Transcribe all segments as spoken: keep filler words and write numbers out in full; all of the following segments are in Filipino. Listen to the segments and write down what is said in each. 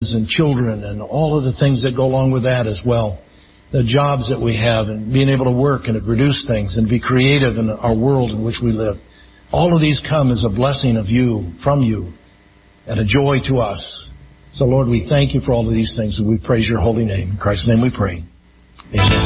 and children and all of the things that go along with that as well. The jobs that we have and being able to work and to produce things and be creative in our world in which we live. All of these come as a blessing of you, from you, and a joy to us. So Lord, we thank you for all of these things and we praise your holy name. In Christ's name we pray. Amen.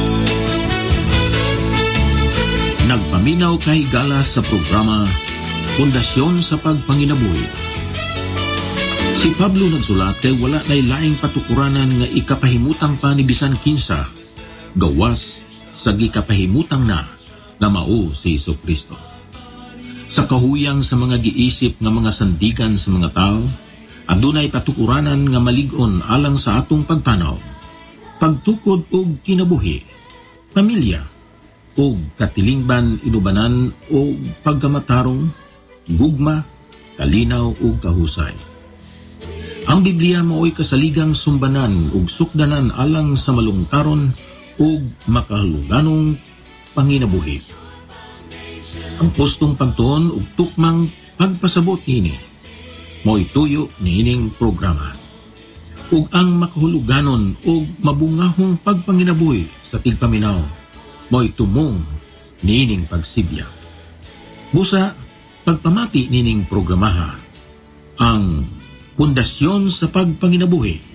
Nagpaminaw kay Gala sa programa Pundasyon sa Pagpanginabuhi. Si Pablo nagsulat kay wala nay laing patukuranan nga ikapahimutang pa ni bisan kinsa gawas sa gikapahimutang na nga mao si Jesucristo. Sa kahuyang sa mga giisip nga mga sandigan sa mga tao, adunay patukuranan nga malig-on alang sa atong pagtanaw, pagtukod og kinabuhi, pamilya, og katilingban inubanan og pagkamatarong, gugma, kalinaw ug kahusay. Ang Biblia mao'y kasaligang sumbanan ug sukdanan alang sa malungkaron ug makahaluganong panginabuhi. Ang postong pagtuon ug tukmang pagpasabot ini mo'y tuyo niining programa. Ug ang makahuluganon ug mabungahong pagpanginabuhi sa tigpaminaw mo'y tumong niining pagsibya. Busa, pagpamati nining programaha ang Pundasyon sa Pagpanginabuhi